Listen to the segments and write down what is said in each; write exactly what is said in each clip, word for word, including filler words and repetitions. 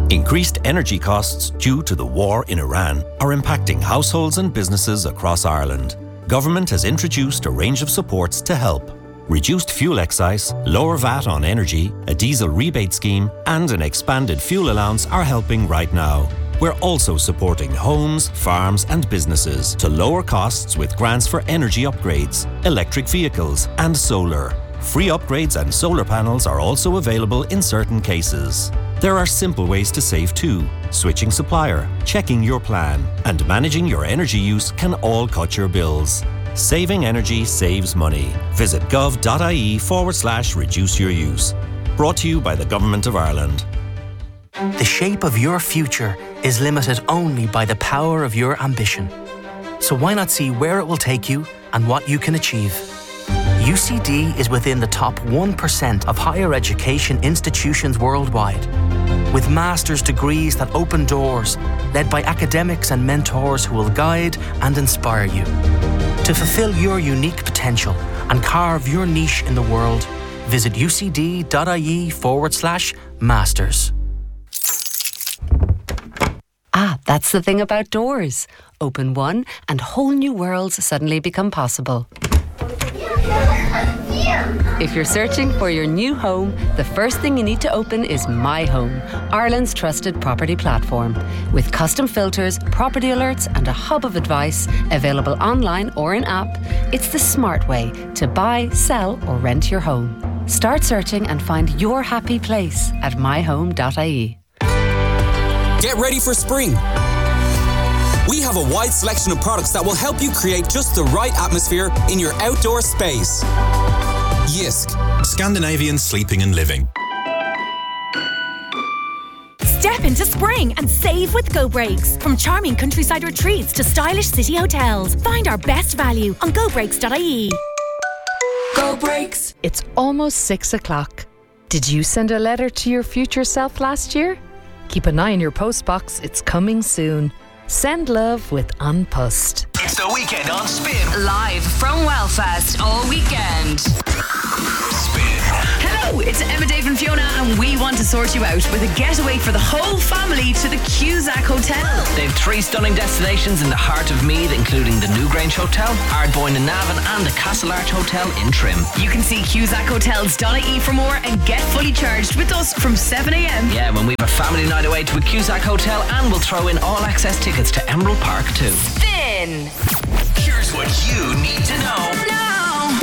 Increased energy costs due to the war in Iran are impacting households and businesses across Ireland. Government has introduced a range of supports to help. Reduced fuel excise, lower V A T on energy, a diesel rebate scheme and an expanded fuel allowance are helping right now. We're also supporting homes, farms and businesses to lower costs with grants for energy upgrades, electric vehicles and solar. Free upgrades and solar panels are also available in certain cases. There are simple ways to save too. Switching supplier, checking your plan and managing your energy use can all cut your bills. Saving energy saves money. Visit gov.ie forward slash reduce your use. Brought to you by the Government of Ireland. The shape of your future is limited only by the power of your ambition. So why not see where it will take you and what you can achieve? U C D is within the top one percent of higher education institutions worldwide, with master's degrees that open doors, led by academics and mentors who will guide and inspire you. To fulfill your unique potential and carve your niche in the world, visit ucd.ie forward slash masters. Ah, that's the thing about doors. Open one and whole new worlds suddenly become possible. If you're searching for your new home, the first thing you need to open is My Home, Ireland's trusted property platform. With custom filters, property alerts and a hub of advice available online or in app, it's the smart way to buy, sell or rent your home. Start searching and find your happy place at my home dot I E. Get ready for spring. We have a wide selection of products that will help you create just the right atmosphere in your outdoor space. Jysk, Scandinavian sleeping and living. Step into spring and save with Go Breaks. From charming countryside retreats to stylish city hotels, find our best value on go breaks dot I E. Go Breaks. It's almost six o'clock. Did you send a letter to your future self last year? Keep an eye on your postbox. It's coming soon. Send love with An Post. It's the weekend on Spin. Live from Wellfest all weekend. Spin. Hello, it's Emma, Dave and Fiona and we want to sort you out with a getaway for the whole family to the Cusack Hotel. They have three stunning destinations in the heart of Meath, including the Newgrange Hotel, Ardboyne in Navan and the Castle Arch Hotel in Trim. You can see cusack hotels dot I E for more and get fully charged with us from seven a.m. Yeah, when we have a family night away to a Cusack Hotel and we'll throw in all access tickets to Emerald Park too. Spin! Here's what you need to know. No!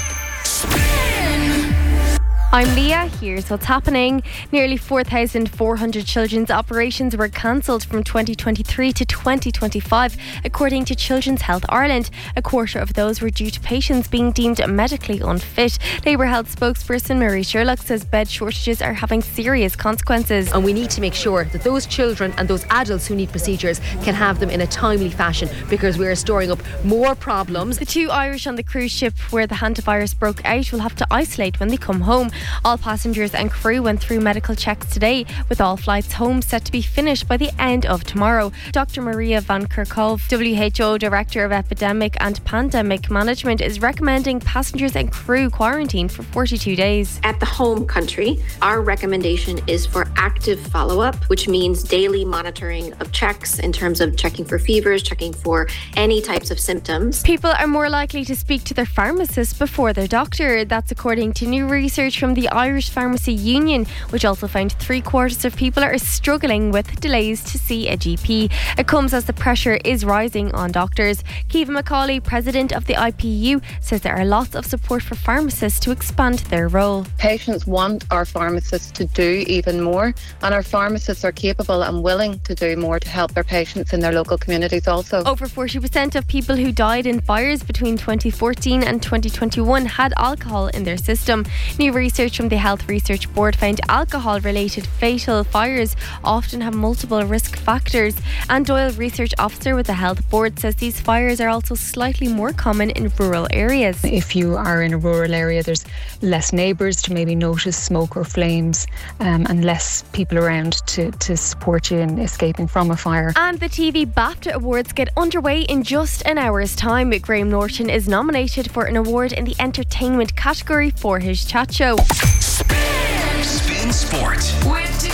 Spin! I'm Leah, here's what's happening. Nearly four thousand four hundred children's operations were cancelled from twenty twenty-three to twenty twenty-five, according to Children's Health Ireland. A quarter of those were due to patients being deemed medically unfit. Labour Health spokesperson Marie Sherlock says bed shortages are having serious consequences. And we need to make sure that those children and those adults who need procedures can have them in a timely fashion, because we are storing up more problems. The two Irish on the cruise ship where the hantavirus broke out will have to isolate when they come home. All passengers and crew went through medical checks today, with all flights home set to be finished by the end of tomorrow. Doctor Maria Van Kerkhove, W H O Director of Epidemic and Pandemic Management, is recommending passengers and crew quarantine for forty-two days. At the home country, our recommendation is for active follow-up, which means daily monitoring of checks in terms of checking for fevers, checking for any types of symptoms. People are more likely to speak to their pharmacist before their doctor. That's according to new research from the Irish Pharmacy Union, which also found three quarters of people are struggling with delays to see a G P. It comes as the pressure is rising on doctors. Kiva McCauley, president of the I P U, says there are lots of support for pharmacists to expand their role. Patients want our pharmacists to do even more, and our pharmacists are capable and willing to do more to help their patients in their local communities also. Over forty percent of people who died in fires between twenty fourteen and twenty twenty-one had alcohol in their system. New research from the Health Research Board found alcohol-related fatal fires often have multiple risk factors. Anne Doyle, research officer with the Health Board, says these fires are also slightly more common in rural areas. If you are in a rural area, there's less neighbours to maybe notice smoke or flames, um, and less people around to, to support you in escaping from a fire. And the T V BAFTA Awards get underway in just an hour's time. Graham Norton is nominated for an award in the entertainment category for his chat show. Spin, Spin Sport with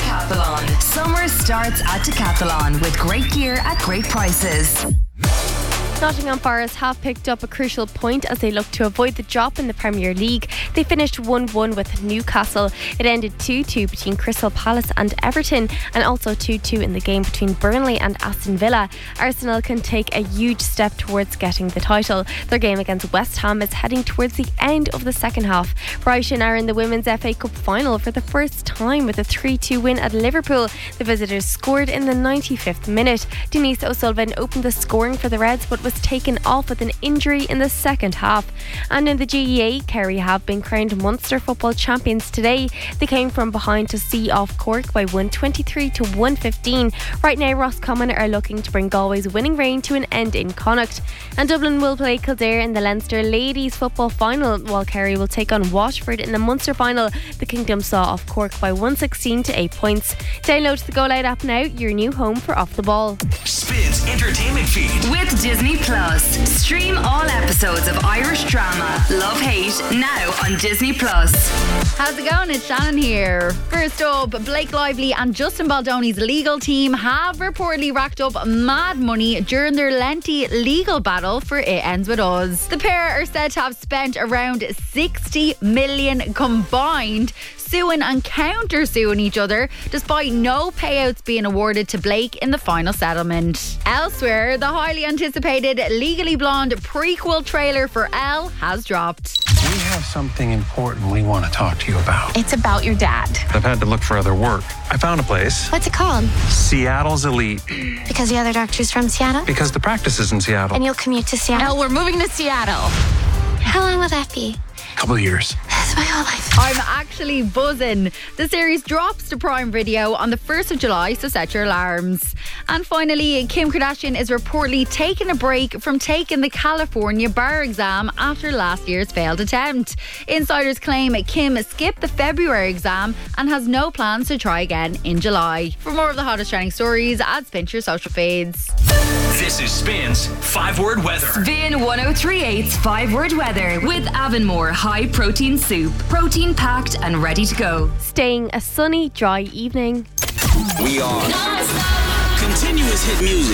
Decathlon. Summer starts at Decathlon with great gear at great prices. Nottingham Forest have picked up a crucial point as they look to avoid the drop in the Premier League. They finished one one with Newcastle. It ended two two between Crystal Palace and Everton, and also two two in the game between Burnley and Aston Villa. Arsenal can take a huge step towards getting the title. Their game against West Ham is heading towards the end of the second half. Brighton are in the Women's F A Cup final for the first time with a three two win at Liverpool. The visitors scored in the ninety-fifth minute. Denise O'Sullivan opened the scoring for the Reds, but was taken off with an injury in the second half. And in the G E A, Kerry have been crowned Munster football champions today. They came from behind to see off Cork by one twenty-three to one fifteen. Right now, Roscommon are looking to bring Galway's winning reign to an end in Connacht. And Dublin will play Kildare in the Leinster ladies football final, while Kerry will take on Waterford in the Munster final. The Kingdom saw off Cork by one sixteen to eight points. Download the Go Loud app now, your new home for Off the Ball. Spins entertainment feed with Disney Plus. Stream all episodes of Irish drama Love Hate now on Disney Plus. How's it going? It's Shannon here. First up, Blake Lively and Justin Baldoni's legal team have reportedly racked up mad money during their lengthy legal battle for It Ends With Us. The pair are said to have spent around sixty million combined suing and counter-suing each other, despite no payouts being awarded to Blake in the final settlement. Elsewhere, the highly anticipated Legally Blonde prequel trailer for Elle has dropped. We have something important we want to talk to you about. It's about your dad. I've had to look for other work. I found a place. What's it called? Seattle's Elite. Because the other doctor's from Seattle? Because the practice is in Seattle. And you'll commute to Seattle? No, we're moving to Seattle. How long will that be? A couple of years. That's my whole life. I'm actually buzzing. The series drops to Prime Video on the first of July, so set your alarms. And finally, Kim Kardashian is reportedly taking a break from taking the California bar exam after last year's failed attempt. Insiders claim Kim skipped the February exam and has no plans to try again in July. For more of the hottest trending stories, add Spin to your social feeds. This is Spin's five word weather. Spin one oh three point eight's five word weather with Avonmore high protein soup. Protein packed and ready to go. Staying a sunny, dry evening. We are continuous hit music.